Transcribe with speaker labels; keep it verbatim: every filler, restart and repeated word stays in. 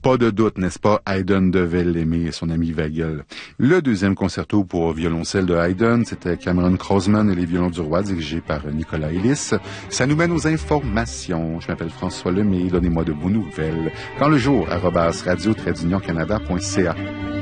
Speaker 1: Pas de doute, n'est-ce pas? Haydn devait l'aimer et son ami Weigel. Le deuxième concerto pour violoncelle de Haydn, c'était Cameron Crossman et les violons du roi, dirigé par Nicolas Ellis. Ça nous mène aux informations. Je m'appelle François Lemay. Donnez-moi de vos nouvelles. Quand le jour, arobase radio-canada point c a.